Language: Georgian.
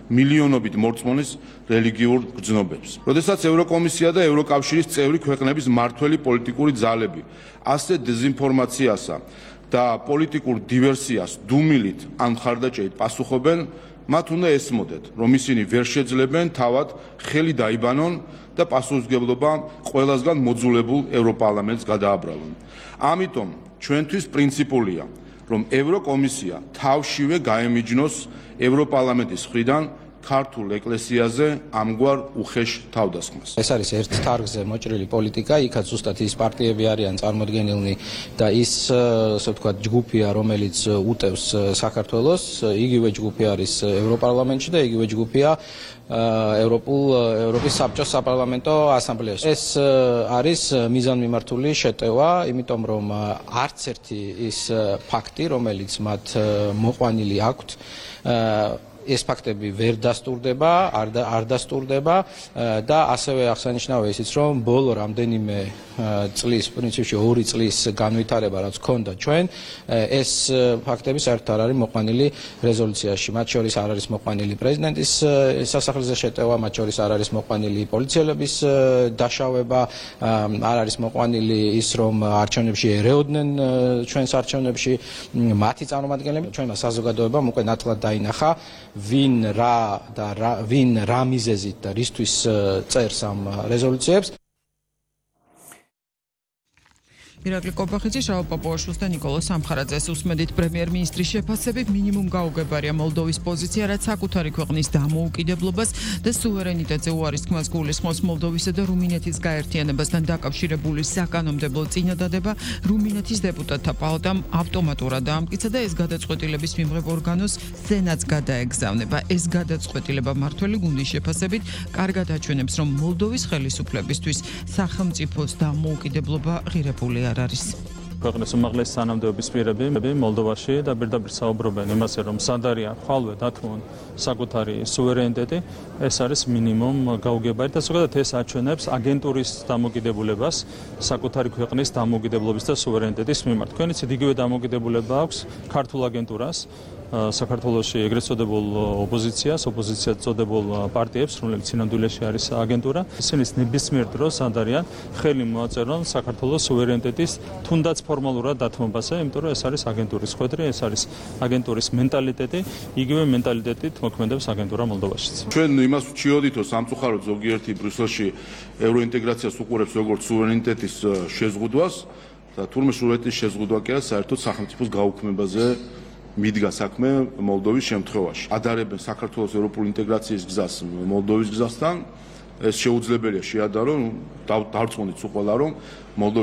მილიონობით მორწმუნის რელიგიურ გრძნობებს. როდესაც ევროკომისია და ევროკავშირის წევრი ქვეყნების მმართველი პოლიტიკური ძალები ასე დეზინფორმაციასა და პოლიტიკურ დივერსიას დუმილით ან მხარდაჭერით პასუხობენ, მათ უნდა ესმოდეთ, რომ ისინი ვერ შეძლებენ თავად ხელი დაიბანონ და პასუხისმგებლობა ყველასგან მოძულებულ ევროპარლამენტს გადააბრალონ. ამიტომ ჩვენთვის პრინციპულია, რომ ევროკომისია თავშივე გაემიჯნოს ევროპარლამენტის მხრიდან ქართულ ეკლესიაზე ამგვარ უხეშ თავდასხმას. ეს არის ერთ თარგზე მოჭრილი პოლიტიკა, იქაც ზუსტად ის პარტიები არიან წარმოდგენილნი და ის, ასე ვთქვათ, ჯგუფია, რომელიც უტევს საქართველოს, იგივე ჯგუფი არის ევროპარლამენტში და იგივე ჯგუფია ევროპის საბჭოს საპარლამენტო ასამბლეაში. ეს არის მიზანმიმართული შეტევა, იმიტომ რომ არც ერთი ის ფაქტი, რომელიც მათ მოყვანილი აქვთ, ეს ფაქტები ვერ დასტურდება, არ დასტურდება და ასევე აღსანიშნავია ისიც, რომ ბოლო რამდენიმე წლის, პრინციპში 2 წლის განვითარება, რაც ჰქონდა ჩვენ, ეს ფაქტები საერთოდ არ არის მოყვანილი რეზოლუციაში. მათ შორის არ არის მოყვანილი პრეზიდენტის სასახლეზე შეტევა, მათ შორის არ არის მოყვანილი პოლიციელების დაშავება, არ არის მოყვანილი ის, რომ არჩევნებში ერეოდნენ ჩვენს არჩევნებში მათი წარმომადგენლები. ჩვენმა საზოგადოებამ უკვე ნათლად დაინახა ვინ რა მიზეზით და რისთვის წერს ამ რეზოლუციებს. ირაკლი კობახიძე, შავა პაპუაშვილს და ნიკოლოზ სამხარაძეს უსმედით. პრემიერ-მინისტრის შეფასებით მინიმუმ გაუგებარია მოლდოვის პოზიცია, რაც საკუთარი ქვეყნის დამოუკიდებლობას და სუვერენიტეტზე უარის თქმას გულისხმობს. მოლდოვისა და რუმინეთის გაერთიანებასთან დაკავშირებული საკანონმდებლო წინადადება რუმინეთის დეპუტატთა პალატამ ავტომატურად დაამტკიცა და ეს გადაწყვეტილების მიღებ ორგანოს სენატს გადაეგზავნება. ეს გადაწყვეტილება მმართველი გუნდის შეფასებით კარგად აჩვენებს, რომ მოლდოვის ხელისუფლებისთვის სახელმწიფოს დამოუკიდებლობა ღირებული არის. ქვეყნის უმაღლესი სანამდებობის პირები მოლდოვაში და პირდაპირ საუბრობენ იმაზე, რომ სად არიან ხვალვე დათმონ საკუთარი სუვერენიტეტი, ეს არის მინიმუმ გაუგებარი და ზოგადად ეს აჩვენებს აგენტურის დამოკიდებულებას საკუთარი ქვეყნის დამოუკიდებლობის და სუვერენიტეტის მიმართ. თქვენიცით იგივე დამოკიდებულება აქვს ქართულ აგენტურას, საქართველოში ეგრეთ წოდებულ ოპოზიციას წოდებულ პარტიებს, რომლებიც სინამდვილეში არის აგენტურა. ისინი ნებისმიერ დროს სად არიან ხელი მოაწერონ საქართველოს სუვერენიტეტის თუნდაც ფორმალურად დათმობაზე, იმიტომ რომ ეს არის აგენტურის ხვედრი, ეს არის აგენტურის მენტალიტეტი, იგივე მენტალიტეტით მოქმედებს აგენტურა მოლდოვაშიც. ჩვენ იმას ვჩიოდით, რომ სამწუხაროდ ზოგიერთი ბრიუსელში ევროინტეგრაციას უყურებს როგორც სუვერენიტეტის შეზღუდვას და თურმე სუვერენიტეტის შეზღუდვა კი არა, საერთოდ სახელმწიფოს გაუქმებაზე მიდგა საქმე მოლდოვის შემთხვევაში. ადარებენ საქართველოს ევროპული ინტეგრაციის გზას მოლდოვის გზასთან. ეს შეუძლებელია შეადარო, დავწმუნდით სულ ყველა, რომ მოლდოვის